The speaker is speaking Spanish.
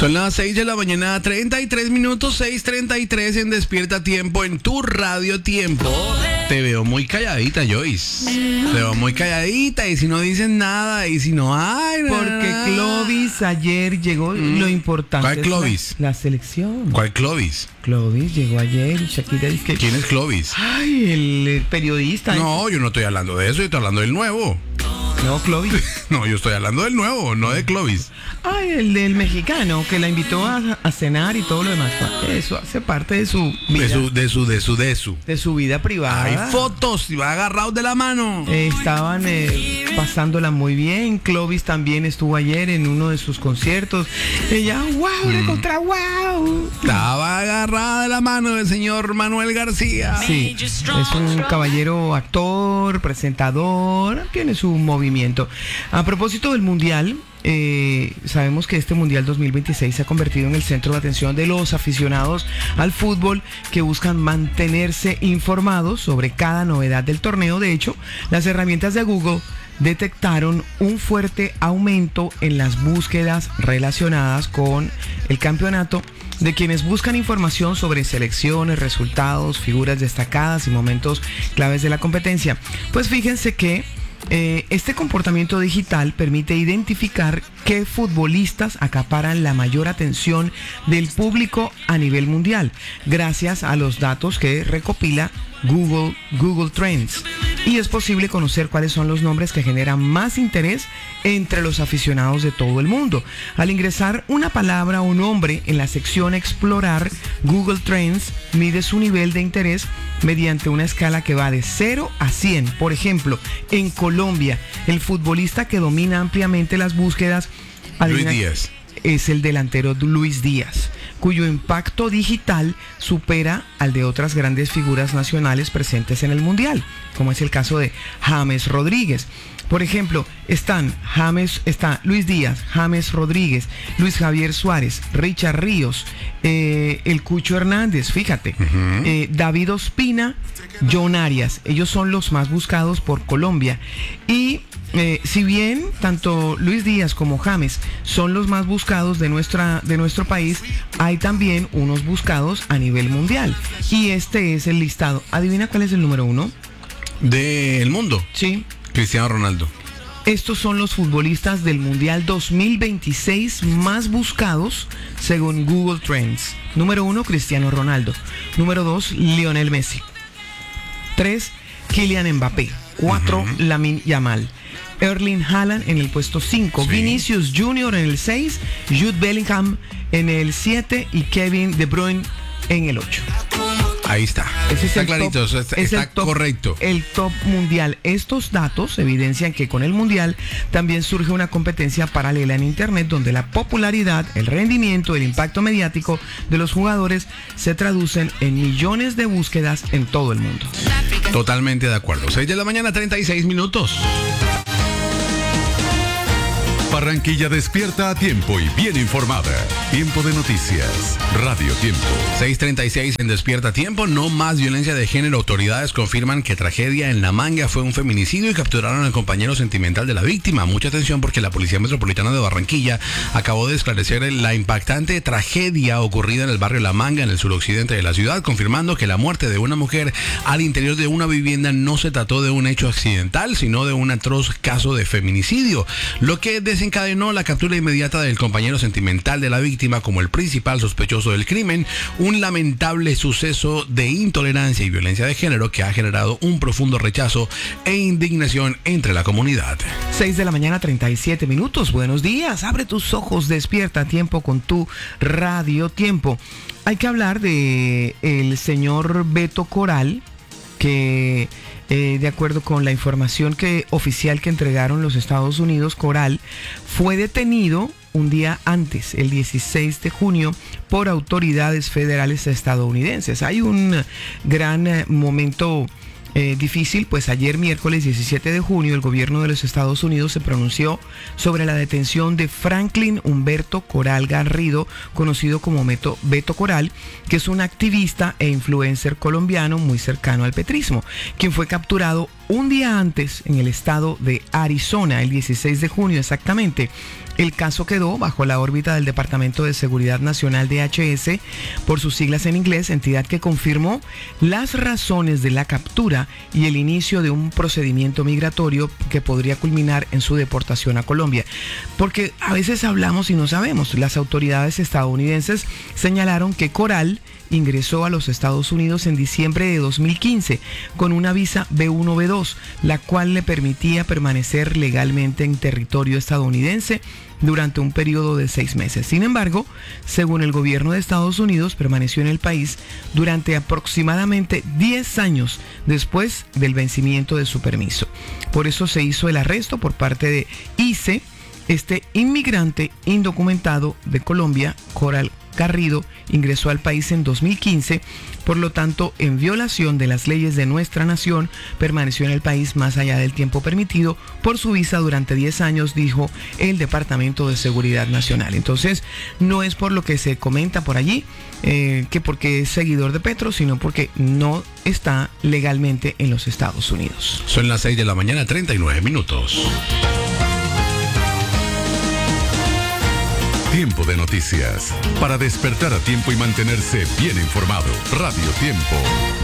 Son las 6 de la mañana, 33 minutos, 6:33 en Despierta Tiempo, en tu Radio Tiempo. Te veo muy calladita, Joyce. Te veo muy calladita, y si no dices nada, y si no hay... Porque Clovis ayer llegó, lo importante. ¿Cuál Clovis? La selección. ¿Cuál Clovis? Clovis llegó ayer y Shakira dice que... ¿Quién es Clovis? Ay, el periodista. No, yo no estoy hablando de eso, yo estoy hablando del nuevo. No, Clovis. No, yo estoy hablando del nuevo, no de Clovis. Ay, el del mexicano que la invitó a cenar y todo lo demás. Eso hace parte de su vida. De su vida privada. Hay fotos, y va agarrados de la mano. Estaban pasándola muy bien. Clovis también estuvo ayer en uno de sus conciertos. Ella, wow, le contra wow. Estaba agarrada de la mano del señor Manuel García. Sí, es un caballero actor, presentador, tiene su movimiento. A propósito del Mundial, sabemos que este Mundial 2026 se ha convertido en el centro de atención de los aficionados al fútbol que buscan mantenerse informados sobre cada novedad del torneo. De hecho, las herramientas de Google detectaron un fuerte aumento en las búsquedas relacionadas con el campeonato de quienes buscan información sobre selecciones, resultados, figuras destacadas y momentos claves de la competencia. Pues fíjense que este comportamiento digital permite identificar qué futbolistas acaparan la mayor atención del público a nivel mundial, gracias a los datos que recopila Google Trends. Y es posible conocer cuáles son los nombres que generan más interés entre los aficionados de todo el mundo. Al ingresar una palabra o nombre en la sección Explorar, Google Trends mide su nivel de interés mediante una escala que va de 0 a 100. Por ejemplo, en Colombia, el futbolista que domina ampliamente las búsquedas Luis Díaz. Es el delantero Luis Díaz, cuyo impacto digital supera al de otras grandes figuras nacionales presentes en el Mundial, como es el caso de James Rodríguez. Por ejemplo, está Luis Díaz, James Rodríguez, Luis Javier Suárez, Richard Ríos, el Cucho Hernández, fíjate, David Ospina, John Arias. Ellos son los más buscados por Colombia. Y si bien tanto Luis Díaz como James son los más buscados de nuestro país, hay también unos buscados a nivel mundial. Y este es el listado. ¿Adivina cuál es el número 1? ¿Del mundo? Sí. Cristiano Ronaldo. Estos son los futbolistas del Mundial 2026 más buscados según Google Trends. Número 1, Cristiano Ronaldo. Número 2, Lionel Messi. 3, Kylian Mbappé. 4, Lamine Yamal. Erling Haaland en el puesto 5. Sí. Vinicius Jr. en el 6. Jude Bellingham en el 7. Y Kevin De Bruyne en el 8. Ahí está. Está clarito, está correcto. El top mundial. Estos datos evidencian que con el mundial también surge una competencia paralela en internet donde la popularidad, el rendimiento, el impacto mediático de los jugadores se traducen en millones de búsquedas en todo el mundo. Totalmente de acuerdo. 6 de la mañana, 36 minutos. Barranquilla despierta a tiempo y bien informada. Tiempo de noticias. Radio Tiempo. 6:36 en Despierta Tiempo. No más violencia de género. Autoridades confirman que tragedia en La Manga fue un feminicidio y capturaron al compañero sentimental de la víctima. Mucha atención porque la Policía Metropolitana de Barranquilla acabó de esclarecer la impactante tragedia ocurrida en el barrio La Manga, en el suroccidente de la ciudad, confirmando que la muerte de una mujer al interior de una vivienda no se trató de un hecho accidental, sino de un atroz caso de feminicidio, lo que desencadenó la captura inmediata del compañero sentimental de la víctima como el principal sospechoso del crimen, un lamentable suceso de intolerancia y violencia de género que ha generado un profundo rechazo e indignación entre la comunidad. 6 de la mañana, 37 minutos. Buenos días, abre tus ojos, despierta a tiempo con tu Radio Tiempo. Hay que hablar de el señor Beto Coral, que de acuerdo con la información oficial que entregaron los Estados Unidos, Coral fue detenido un día antes, el 16 de junio, por autoridades federales estadounidenses. Hay un gran momento difícil, pues ayer miércoles 17 de junio el gobierno de los Estados Unidos se pronunció sobre la detención de Franklin Humberto Coral Garrido, conocido como Beto Coral, que es un activista e influencer colombiano muy cercano al petrismo, quien fue capturado Un día antes, en el estado de Arizona, el 16 de junio exactamente, el caso quedó bajo la órbita del Departamento de Seguridad Nacional DHS, por sus siglas en inglés, entidad que confirmó las razones de la captura y el inicio de un procedimiento migratorio que podría culminar en su deportación a Colombia. Porque a veces hablamos y no sabemos. Las autoridades estadounidenses señalaron que Coral ingresó a los Estados Unidos en diciembre de 2015 con una visa B1-B2, la cual le permitía permanecer legalmente en territorio estadounidense durante un periodo de 6 meses. Sin embargo, según el gobierno de Estados Unidos, permaneció en el país durante aproximadamente 10 años después del vencimiento de su permiso. Por eso se hizo el arresto por parte de ICE. Este inmigrante indocumentado de Colombia, Coral Garrido, ingresó al país en 2015, por lo tanto, en violación de las leyes de nuestra nación, permaneció en el país más allá del tiempo permitido por su visa durante 10 años, dijo el Departamento de Seguridad Nacional. Entonces, no es por lo que se comenta por allí, que porque es seguidor de Petro, sino porque no está legalmente en los Estados Unidos. Son las 6 de la mañana, 39 minutos. Tiempo de noticias. Para despertar a tiempo y mantenerse bien informado. Radio Tiempo.